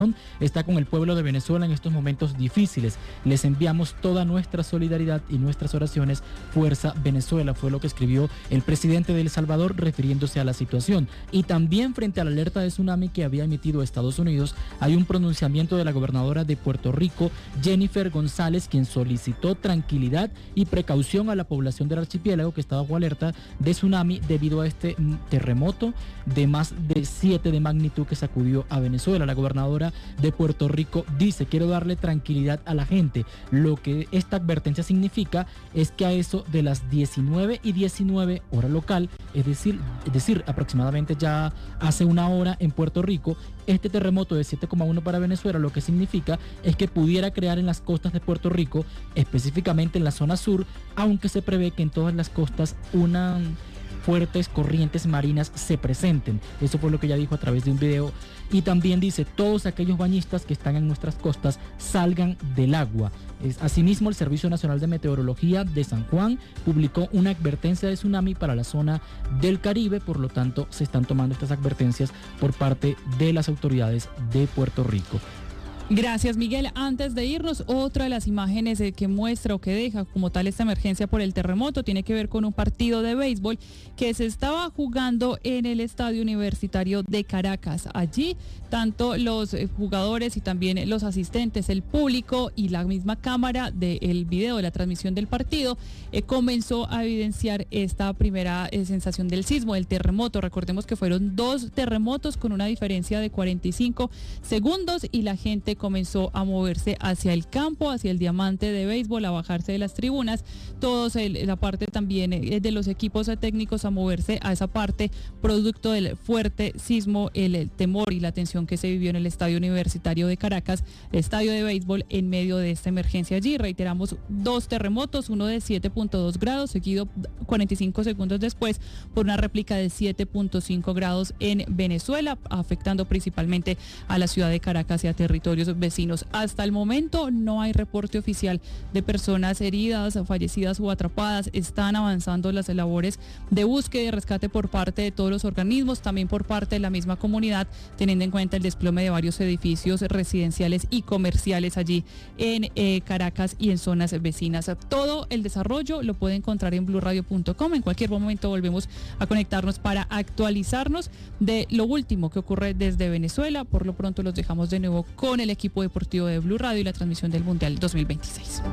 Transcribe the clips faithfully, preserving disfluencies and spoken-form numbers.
está con el pueblo de Venezuela en estos momentos difíciles. Les enviamos toda nuestra solidaridad y nuestras oraciones. Fuerza Venezuela, fue lo que escribió el presidente de El Salvador refiriéndose a la situación. Y también frente a la alerta de tsunami que había emitido Estados Unidos, hay un pronunciamiento de la gobernadora de Puerto Rico, Jennifer González, quien solicitó tranquilidad y precaución a la población del archipiélago que está bajo alerta de tsunami debido a este terremoto de más de siete de magnitud que sacudió a Venezuela. La gobernadora de Puerto Rico dice: quiero darle tranquilidad a la gente. Lo que esta advertencia significa es que a eso de las diecinueve y diecinueve hora local, es decir, es decir, aproximadamente ya hace una hora en Puerto Rico, este terremoto de siete coma uno para Venezuela, lo que significa es que pudiera crear en las costas de Puerto Rico, específicamente en la zona sur, aunque se prevé que en todas las costas una fuertes corrientes marinas se presenten. Eso fue lo que ella dijo a través de un video. Y también dice: todos aquellos bañistas que están en nuestras costas salgan del agua. Es, asimismo, el Servicio Nacional de Meteorología de San Juan publicó una advertencia de tsunami para la zona del Caribe. Por lo tanto, se están tomando estas advertencias por parte de las autoridades de Puerto Rico. Gracias, Miguel. Antes de irnos, otra de las imágenes que muestra o que deja como tal esta emergencia por el terremoto tiene que ver con un partido de béisbol que se estaba jugando en el Estadio Universitario de Caracas. Allí, tanto los jugadores y también los asistentes, el público y la misma cámara del video de la transmisión del partido eh, comenzó a evidenciar esta primera eh, sensación del sismo, del terremoto. Recordemos que fueron dos terremotos con una diferencia de cuarenta y cinco segundos y la gente comenzó a moverse hacia el campo, hacia el diamante de béisbol, a bajarse de las tribunas, todos el, la parte también de los equipos técnicos a moverse a esa parte, producto del fuerte sismo, el, el temor y la tensión que se vivió en el Estadio Universitario de Caracas, estadio de béisbol, en medio de esta emergencia allí. Reiteramos, dos terremotos, uno de siete punto dos grados, seguido cuarenta y cinco segundos después por una réplica de siete punto cinco grados en Venezuela, afectando principalmente a la ciudad de Caracas y a territorios vecinos. Hasta el momento no hay reporte oficial de personas heridas, fallecidas o atrapadas. Están avanzando las labores de búsqueda y rescate por parte de todos los organismos, también por parte de la misma comunidad, teniendo en cuenta el desplome de varios edificios residenciales y comerciales allí en eh, Caracas y en zonas vecinas. Todo el desarrollo lo puede encontrar en blue radio punto com. En cualquier momento volvemos a conectarnos para actualizarnos de lo último que ocurre desde Venezuela. Por lo pronto los dejamos de nuevo con el equipo deportivo de Blue Radio y la transmisión del Mundial dos mil veintiséis.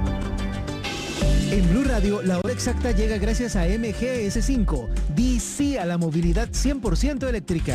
En Blue Radio, la hora exacta llega gracias a M G S cinco. Di sí a la movilidad cien por ciento eléctrica.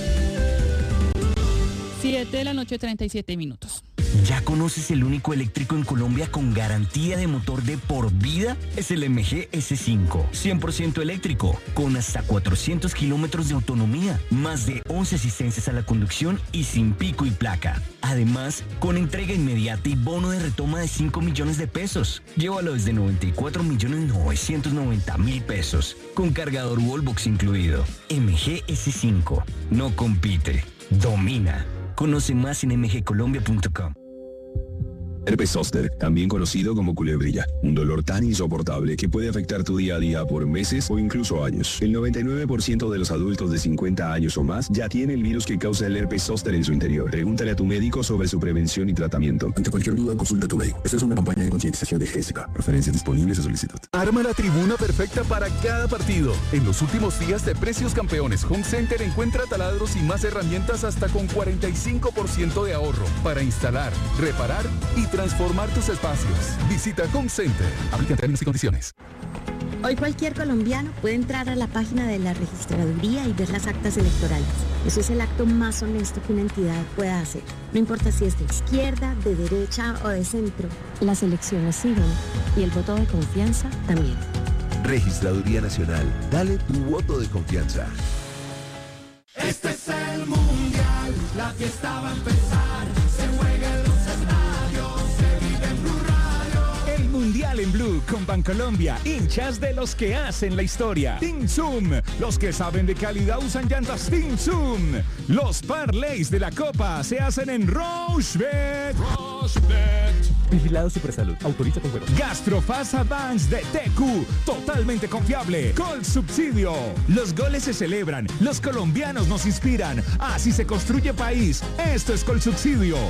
siete de la noche, treinta y siete minutos. ¿Ya conoces el único eléctrico en Colombia con garantía de motor de por vida? Es el M G S cinco, cien por ciento eléctrico, con hasta cuatrocientos kilómetros de autonomía, más de once asistencias a la conducción y sin pico y placa. Además, con entrega inmediata y bono de retoma de cinco millones de pesos. Llévalo desde noventa y cuatro millones novecientos noventa mil pesos, con cargador Wallbox incluido. M G S cinco, no compite, domina. Conoce más en m g colombia punto com. Herpes zóster, también conocido como culebrilla, un dolor tan insoportable que puede afectar tu día a día por meses o incluso años. El noventa y nueve por ciento de los adultos de cincuenta años o más ya tiene el virus que causa el herpes zóster en su interior. Pregúntale a tu médico sobre su prevención y tratamiento. Ante cualquier duda, consulta a tu médico. Esta es una campaña de concientización de G S K. Referencias disponibles a solicitud. Arma la tribuna perfecta para cada partido. En los últimos días de Precios Campeones Home Center encuentra taladros y más herramientas hasta con cuarenta y cinco por ciento de ahorro para instalar, reparar y transformar tus espacios. Visita Home Center. Aplica términos y condiciones. Hoy cualquier colombiano puede entrar a la página de la registraduría y ver las actas electorales. Eso es el acto más honesto que una entidad pueda hacer. No importa si es de izquierda, de derecha o de centro. Las elecciones siguen y el voto de confianza también. Registraduría Nacional. Dale tu voto de confianza. Este es el Mundial. La fiesta va a empezar. Se juega en los estadios. Se vive en Blue Radio. El Mundial en Blue con Bancolombia, hinchas de los que hacen la historia. Team Zoom, los que saben de calidad usan llantas Team Zoom. Los parlays de la Copa se hacen en Rochebet. Rochebet. Vigilado Supersalud. Autoriza con juegos. Gastrofast Advance de T Q. Totalmente confiable. Col Subsidio. Los goles se celebran. Los colombianos nos inspiran. Así se construye país. Esto es Col Subsidio.